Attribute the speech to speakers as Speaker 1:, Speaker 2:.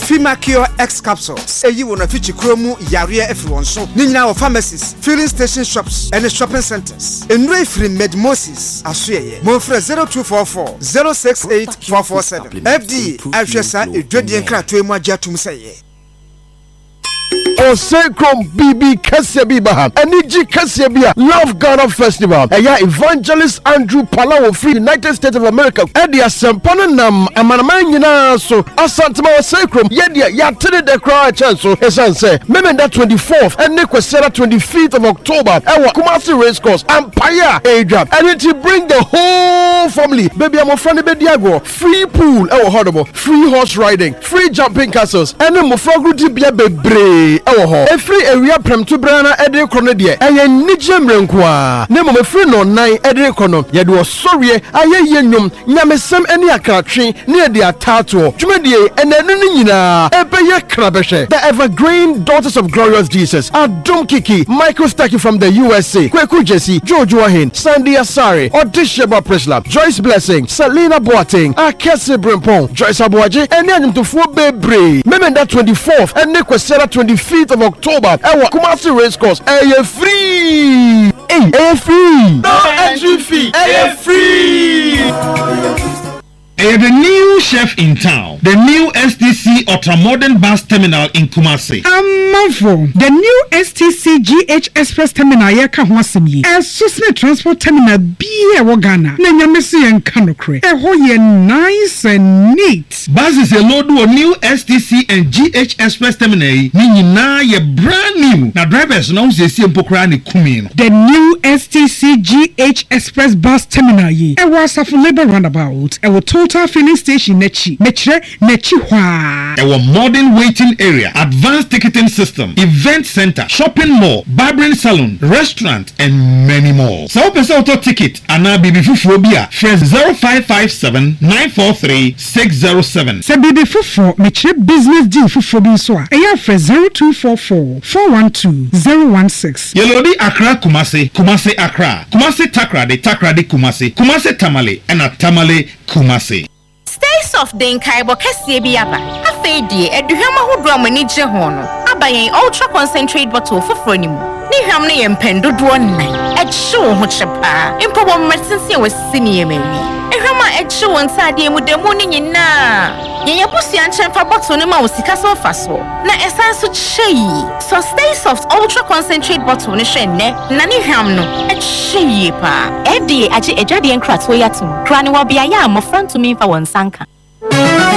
Speaker 1: Fimakio X capsules. Eyi wona fichi kromu yare efronso. Ninyina wo pharmacies, filling station shops, and shopping centers. Enre free Medmosis asuyeye. Monfre 0244 068 447. FD ahwesa edwadie nkratoe mu agya tum seye.
Speaker 2: Osecrom BB Kasebibaham Eniji Kasebia Love Ghana Festival Eya Evangelist Andrew Palawo Free United States of America Edia Sempana Nam Amanamanyina so Asantama Osecrom Yedia Yatene de Cry Chanso Esanse Memenda 24th and Nekwesera 25th of October Ewa Kumasi Race Course Empire Adrian and to bring the whole family baby I'm a friend Bediago free pool Ewa Horrible free horse riding free jumping castles and then Mofragruti Bia Bebre Every area prem to brana ede kono de eye nigem renkwa ne mo free no nine ede kono ye do sorry aye yenwum nyamesem ene akratwe ne de atato dwumedie enanu ni nyina ebeye krabehwe the evergreen daughters of glorious Jesus Adom Kiki Michael Staki from the USA Kweku Jesse George Wahin Sandy Asare Odisheba Presla Joyce Blessing Selena Boateng Akese Brempong Joyce Aboaje ene anyumtofo bebre memenda 24th ene kwesera 25th of October Ewa Kumasi Race Course free free
Speaker 3: no entry fee free.
Speaker 4: The new chef in town, the new STC Ultramodern Bus Terminal in Kumasi.
Speaker 5: The new STC GH Express Terminal yeka hwasemi. Susne Transport Terminal biye wagana. Nenyamesi en kanokre. Ye nice and neat.
Speaker 4: Buses a load of new STC and GH Express Terminal. Nina ye brand new. Na drivers now se si empokra ni kumino.
Speaker 5: The new STC GH Express Bus Terminal ye. Safu labor roundabout. Total filling station nechi hwa.
Speaker 4: Our modern waiting area, advanced ticketing system, event center, shopping mall, barbering salon, restaurant, and many more. So pesa auto ticket ana bibi fufobia fresh 0557 943 607.
Speaker 5: Se bibi fufu meche business deal fufobi so a eya fresh 0244 412 016.
Speaker 4: Yelodi Accra Kumasi, Kumasi Accra, Kumasi Takrade Kumasi, Kumasi Tamale, and a Tamale Kumasi.
Speaker 6: Stay soft den kaibo kese bi aba. Afedi eduhama hodro amani je ho no. Abayen ultra concentrate bottle foforo ni mu. Ni hwam ne yempendo do nnan. Ehye ho chepa. Impo bo medicine we sini yemawi. Ehwama ehye won sade mu demu ni nyina. Yenya busia nchemfa bottle ne ma osika so faso. Na esan so chei. So stay soft ultra concentrate bottle ne hwe ne. Na ni hwam no ehye pa. Edi aje ejade enkrato yatum. Kra ne wo bia ya mo front to me fa won sanka.